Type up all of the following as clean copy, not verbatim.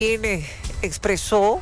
quien expresó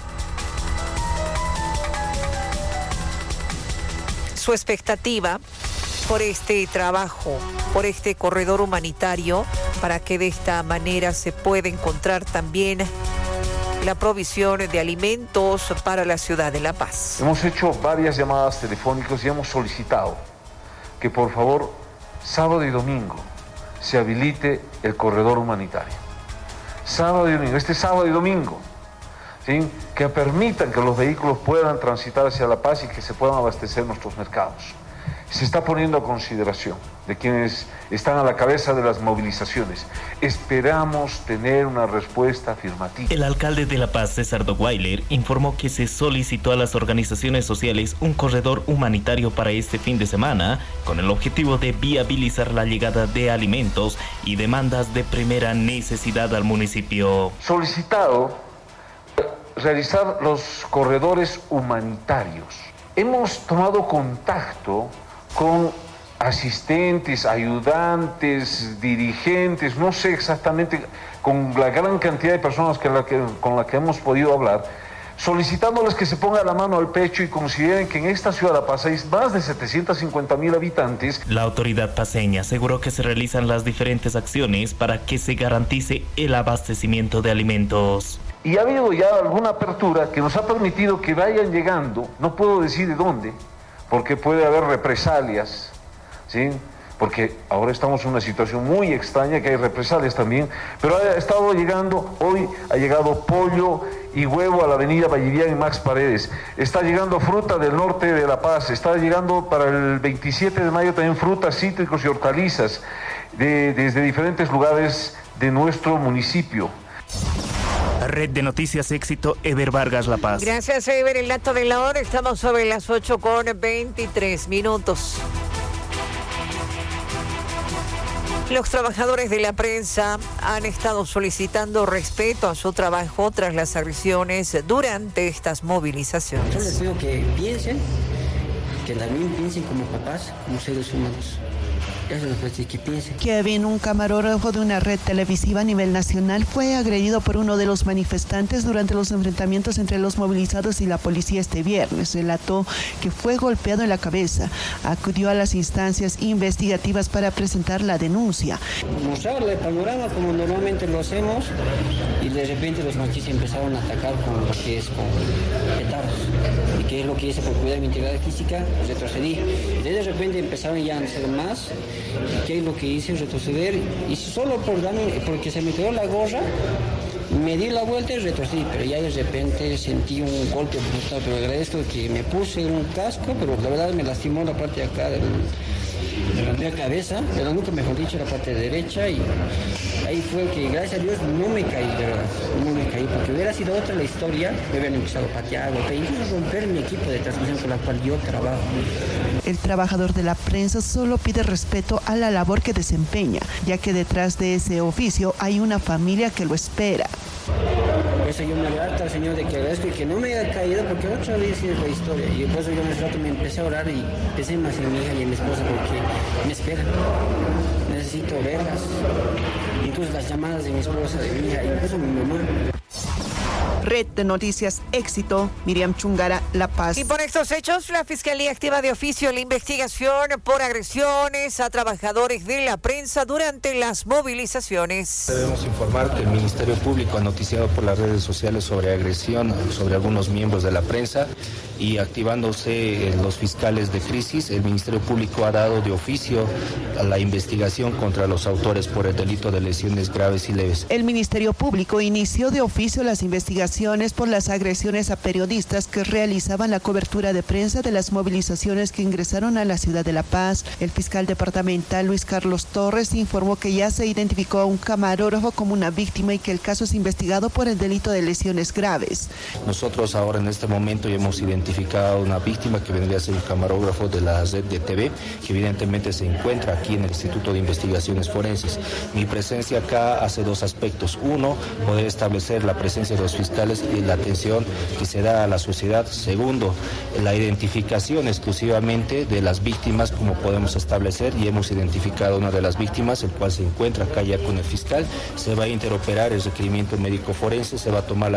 su expectativa por este trabajo, por este corredor humanitario, para que de esta manera se pueda encontrar también la provisión de alimentos para la ciudad de La Paz. Hemos hecho varias llamadas telefónicas y hemos solicitado que por favor sábado y domingo se habilite el corredor humanitario. Sábado y domingo, este sábado y domingo, ¿sí? Que permitan que los vehículos puedan transitar hacia La Paz y que se puedan abastecer nuestros mercados. Se está poniendo a consideración de quienes están a la cabeza de las movilizaciones. Esperamos tener una respuesta afirmativa. El alcalde de La Paz, César Doguailer, informó que se solicitó a las organizaciones sociales un corredor humanitario para este fin de semana, con el objetivo de viabilizar la llegada de alimentos y demandas de primera necesidad al municipio. Solicitado realizar los corredores humanitarios. Hemos tomado contacto con asistentes, ayudantes, dirigentes, no sé exactamente, con la gran cantidad de personas con la que hemos podido hablar, solicitándoles que se pongan la mano al pecho y consideren que en esta ciudad de La Paz hay más de 750,000 habitantes. La autoridad paceña aseguró que se realizan las diferentes acciones para que se garantice el abastecimiento de alimentos. Y ha habido ya alguna apertura que nos ha permitido que vayan llegando, no puedo decir de dónde, porque puede haber represalias, ¿sí? Porque ahora estamos en una situación muy extraña, que hay represalias también, pero ha estado llegando, hoy ha llegado pollo y huevo a la avenida Vallivian y Max Paredes, está llegando fruta del norte de La Paz, está llegando para el 27 de mayo también frutas, cítricos y hortalizas desde diferentes lugares de nuestro municipio. Red de Noticias Éxito, Ever Vargas, La Paz. Gracias, Ever. El dato de la hora, estamos sobre las 8:23. Los trabajadores de la prensa han estado solicitando respeto a su trabajo tras las agresiones durante estas movilizaciones. Yo les pido que piensen, que también piensen como papás, como seres humanos. Eso es lo que piensen. Kevin, un camarógrafo de una red televisiva a nivel nacional, fue agredido por uno de los manifestantes durante los enfrentamientos entre los movilizados y la policía este viernes. Relató que fue golpeado en la cabeza. Acudió a las instancias investigativas para presentar la denuncia. Mostrarle el panorama como normalmente lo hacemos y de repente los machistas empezaron a atacar con lo que es con petardos. ¿Y qué es lo que hice por cuidar mi integridad física? Retrocedí. Y de repente empezaron ya a hacer más. ¿Qué es lo que hice? Retroceder, y solo porque se me quedó la gorra, me di la vuelta y retrocedí, pero ya de repente sentí un golpe brutal, pero agradezco que me puse un casco, pero la verdad me lastimó la parte de acá de la cabeza, de la nuca, mejor dicho, la parte derecha, y ahí fue que gracias a Dios no me caí, de verdad, no me caí, porque hubiera sido otra la historia, me hubieran empezado a patear, incluso romper mi equipo de transmisión con la cual yo trabajo. El trabajador de la prensa solo pide respeto a la labor que desempeña, ya que detrás de ese oficio hay una familia que lo espera. Por eso yo me agradezco al Señor de que agradezco y que no me haya caído, porque otra vez es la historia. Y por eso yo me empecé a orar y pensé más en mi hija y en mi esposa, porque me esperan. Necesito verlas. Incluso las llamadas de mi esposa, de mi hija, incluso mi mamá. Red de Noticias Éxito, Miriam Chungara, La Paz. Y por estos hechos, la Fiscalía activa de oficio la investigación por agresiones a trabajadores de la prensa durante las movilizaciones. Debemos informar que el Ministerio Público ha noticiado por las redes sociales sobre agresión sobre algunos miembros de la prensa, y activándose los fiscales de crisis, el Ministerio Público ha dado de oficio a la investigación contra los autores por el delito de lesiones graves y leves. El Ministerio Público inició de oficio las investigaciones por las agresiones a periodistas que realizaban la cobertura de prensa de las movilizaciones que ingresaron a la ciudad de La Paz. El fiscal departamental Luis Carlos Torres informó que ya se identificó a un camarógrafo como una víctima y que el caso es investigado por el delito de lesiones graves. Nosotros ahora en este momento ya hemos identificado a una víctima que vendría a ser un camarógrafo de la red de TV, que evidentemente se encuentra aquí en el Instituto de Investigaciones Forenses. Mi presencia acá hace dos aspectos. Uno, poder establecer la presencia de los fiscales fundamentales es la atención que se da a la sociedad. Segundo, la identificación exclusivamente de las víctimas, como podemos establecer, y hemos identificado una de las víctimas, el cual se encuentra acá ya con el fiscal. Se va a interoperar el requerimiento médico forense, se va a tomar la